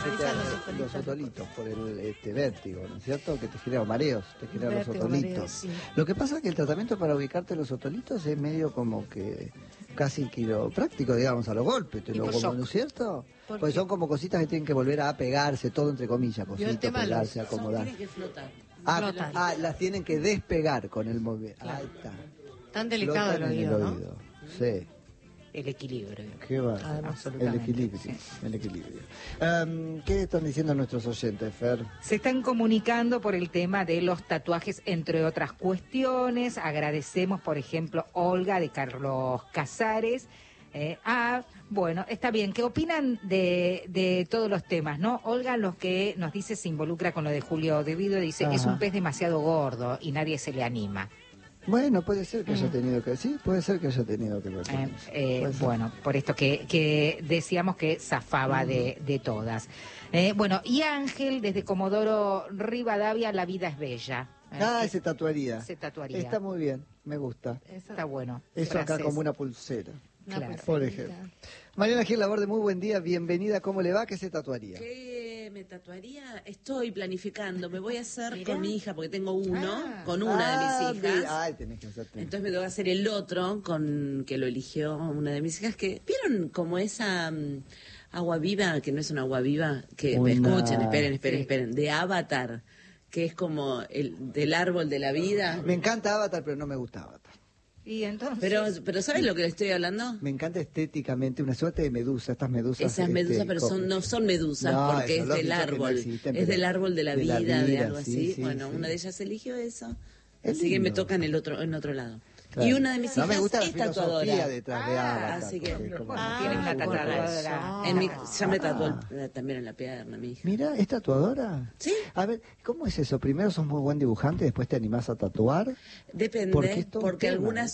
afecta los otolitos por el vértigo, ¿no es cierto? Que te genera mareos, te genera los otolitos. Mareos, sí. Lo que pasa es que el tratamiento para ubicarte los otolitos es medio como que casi quiropráctico, digamos, a los golpes, ¿no es cierto? Pues son como cositas que tienen que volver a pegarse, todo entre comillas, cositas, pegarse, acomodar. Tienen que flotar. Las tienen que despegar con el movimiento. Ahí está. Tan delicado el oído, ¿no? Sí. El equilibrio. Qué va. El equilibrio. Sí. El equilibrio. ¿Qué están diciendo nuestros oyentes, Fer? Se están comunicando por el tema de los tatuajes, entre otras cuestiones. Agradecemos, por ejemplo, Olga de Carlos Casares. Bueno, está bien. ¿Qué opinan de todos los temas, no? Olga, los que nos dice, se involucra con lo de Julio De Vido, dice, es un pez demasiado gordo y nadie se le anima. Bueno, puede ser que haya tenido que... Sí, puede ser que haya tenido que ver. Bueno, por esto que decíamos que zafaba de todas. Bueno, y Ángel, desde Comodoro Rivadavia, la vida es bella. Se tatuaría. Se tatuaría. Está muy bien, me gusta. Está bueno. Eso acá como una pulsera. Claro. Por ejemplo. Mariana Gil Laborde, muy buen día, bienvenida. ¿Cómo le va? ¿Qué se tatuaría? ¿Qué me tatuaría? Estoy planificando. Me voy a hacer con mi hija, porque tengo uno, con una de mis hijas. Tenés que hacerte. Entonces me tengo que hacer el otro, que lo eligió una de mis hijas, que ¿vieron como esa agua viva, que no es una agua viva? Que escuchen, esperen, de Avatar, que es como del árbol de la vida. Me encanta Avatar, pero no me gusta Avatar. Y entonces... Pero ¿sabes lo que le estoy hablando? Me encanta estéticamente, una suerte de medusa, estas medusas. Esas medusas, pero no son medusas, porque es del árbol. Es del árbol de la vida, de algo así. Bueno, una de ellas eligió eso, así que me toca en otro lado. Claro. Y una de mis hijas me gusta es tatuadora. Detrás de Avatar, así que tiene una tatuadora. Ya me tatuó también en la pierna, mi hija. Mira, ¿es tatuadora? Sí. A ver, ¿cómo es eso? Primero sos muy buen dibujante y después te animás a tatuar. Depende, porque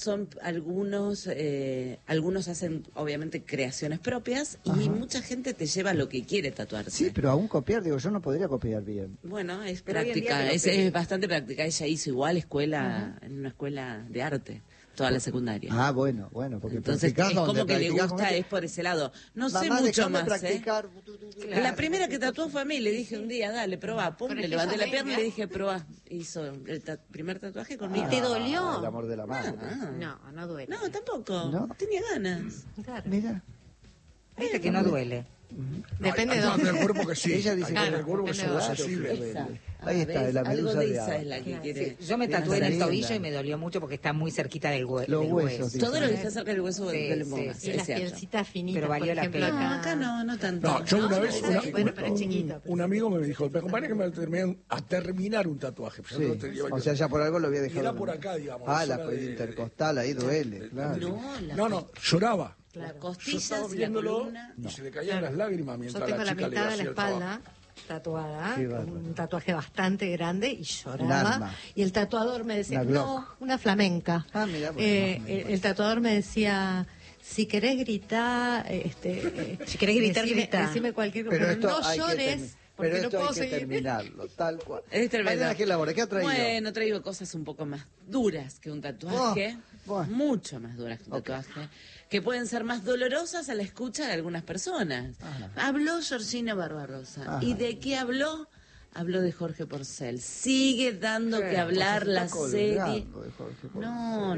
algunos hacen obviamente creaciones propias y mucha gente te lleva lo que quiere tatuarse. Sí, pero aún copiar, digo, yo no podría copiar bien. Bueno, es práctica, es bastante práctica. Ella hizo igual en una escuela de arte. Toda la secundaria. Bueno, porque entonces es como que le gusta, es por ese lado. No sé mucho más, practicar. Claro. La primera que tatuó fue a mí, le dije un día, dale, probá, pum, le levanté la pierna y le dije, probá. Hizo el primer tatuaje conmigo. ¿Y te dolió? El amor de la madre. No duele. No, tampoco. ¿No? Tenía ganas. Claro. Mira. Viste que no duele. Depende de dónde. El cuerpo que sí. Ella dice que el cuerpo que es sensible. Ahí está, la medusa de esa es la que quiere. Sí, yo me tatué en el tobillo y me dolió mucho porque está muy cerquita del hueso. Los huesos. Todo lo que está cerca del hueso del mono. Y las pielcitas finitas, pero valió la pena. No, acá no tanto. No, yo una vez, pero es chiquito. un amigo me dijo, me acompañé que me a terminar un tatuaje. O sea, ya por algo lo había dejado. Era por acá, digamos. La intercostal, ahí duele, claro. No, lloraba. Las Yo costillas estaba y la viéndolo columna. y se le caían las lágrimas Yo mientras tengo la la chica le mitad de hacía la el trabajo. espalda tatuada, Qué bárbaro. un tatuaje bastante grande y Un lloraba. arma. Y el tatuador me decía, Una Glock. una flamenca. Mira, el tatuador me decía, si querés gritar, si querés gritar, grita. Decime cualquier cosa, Pero esto no hay llores. Pero porque esto no hay puedo que seguir. terminarlo, tal cual. Es tremendo. ¿Qué labora? ¿Qué ha traído? Bueno, traigo cosas un poco más duras que un tatuaje, Bueno. mucho más duras que un tatuaje, que pueden ser más dolorosas a la escucha de algunas personas. Habló Georgina Barbarosa. ¿Y de qué habló? Habló de Jorge Porcel. Sigue dando que hablar la serie. No.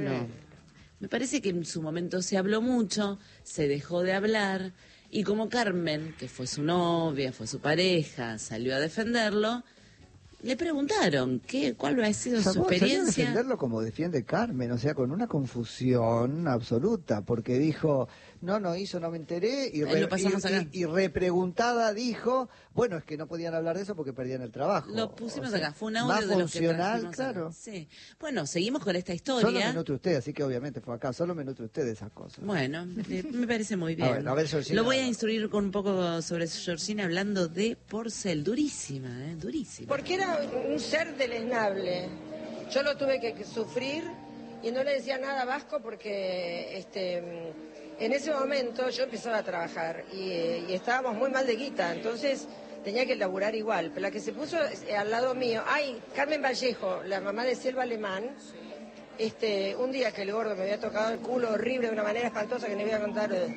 Me parece que en su momento se habló mucho, se dejó de hablar, y como Carmen, que fue su novia, fue su pareja, salió a defenderlo, le preguntaron cuál ha sido su experiencia. Defenderlo como defiende Carmen, o sea, con una confusión absoluta, porque dijo, no hizo, no me enteré, y repreguntada dijo, bueno, es que no podían hablar de eso porque perdían el trabajo. Lo pusimos acá, fue un más audio de los que funcional, trajimos claro. acá. Sí. Bueno, seguimos con esta historia. Solo me nutre usted, así que obviamente fue acá, solo me nutre usted de esas cosas. Bueno, me parece muy bien. A ver, Georgina, lo voy a instruir con un poco sobre Georgina hablando de Porcel, durísima. Porque era un ser deleznable. Yo lo tuve que sufrir y no le decía nada a Vasco porque en ese momento yo empezaba a trabajar y estábamos muy mal de guita, entonces tenía que laburar igual. Pero la que se puso al lado mío, Carmen Vallejo, la mamá de Selva Alemán, un día que el gordo me había tocado el culo horrible de una manera espantosa que no voy a contar.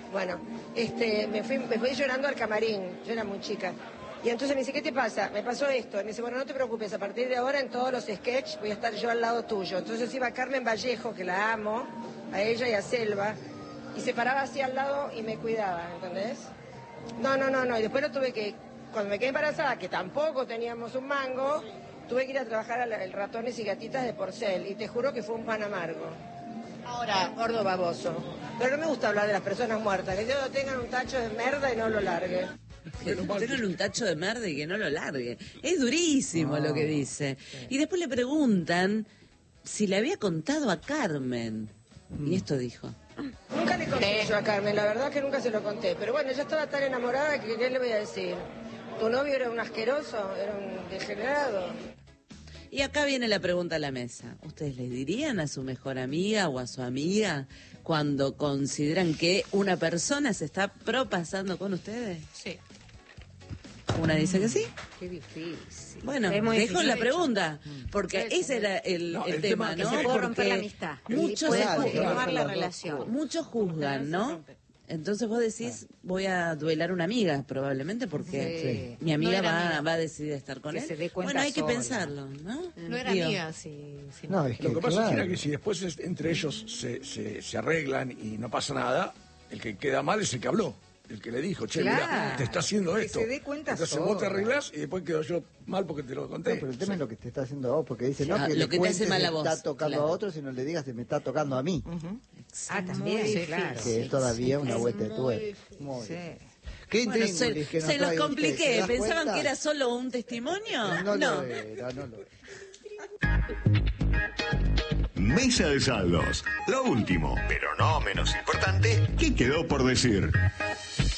Bueno, me fui llorando al camarín, yo era muy chica. Y entonces me dice, ¿qué te pasa? Me pasó esto. Y me dice, bueno, no te preocupes, a partir de ahora en todos los sketches voy a estar yo al lado tuyo. Entonces iba Carmen Vallejo, que la amo, a ella y a Selva, y se paraba así al lado y me cuidaba, ¿entendés? No, y después cuando me quedé embarazada, que tampoco teníamos un mango, tuve que ir a trabajar al Ratones y Gatitas de Porcel, y te juro que fue un pan amargo. Ahora, gordo baboso. Pero no me gusta hablar de las personas muertas, que ellos tengan un tacho de merda y no lo larguen. Que tengan un tacho de merda y que no lo largue. Es durísimo lo que dice. Y después le preguntan si le había contado a Carmen. Y esto dijo. Nunca le conté yo a Carmen, la verdad que nunca se lo conté. Pero bueno, ella estaba tan enamorada que ¿qué le voy a decir? ¿Tu novio era un asqueroso? ¿Era un degenerado? Y acá viene la pregunta a la mesa. ¿Ustedes le dirían a su mejor amiga o a su amiga cuando consideran que una persona se está propasando con ustedes? Sí. Una dice que sí. Qué difícil. Bueno, dejo la pregunta, porque ese era el tema, ¿no? Se puede romper la amistad. Muchos juzgan la relación. Muchos juzgan, ¿no? Entonces vos decís, voy a duelar una amiga, probablemente, porque mi amiga va a decidir estar con él. Bueno, hay que pensarlo, ¿no? No era amiga, No, es que, lo que pasa es que si después entre ellos se arreglan y no pasa nada, el que queda mal es el que habló. El que le dijo, che, mira, te está haciendo esto. Que se dé cuenta. Entonces vos te arreglás y después quedo yo mal porque te lo conté. No, pero el tema es lo que te está haciendo a vos, porque dice, no que lo que te hace mal a vos. Está tocando a otro, sino le digas, me está tocando a mí. También, sí, claro. Que es todavía una vuelta de tuerca. Muy bien. Qué Bueno, intríngulis que nos se los trae compliqué. usted, ¿te das ¿Pensaban cuenta? que era solo un testimonio? No lo era. Mesa de saldos. Lo último, pero no menos importante, ¿qué quedó por decir?